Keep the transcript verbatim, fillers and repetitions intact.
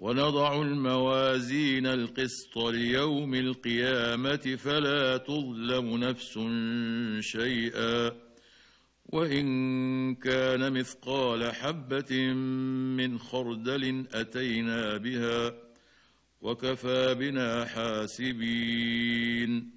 ونضع الموازين القسط ليوم القيامة فلا تظلم نفس شيئا وإن كان مثقال حبة من خردل أتينا بها وكفى بنا حاسبين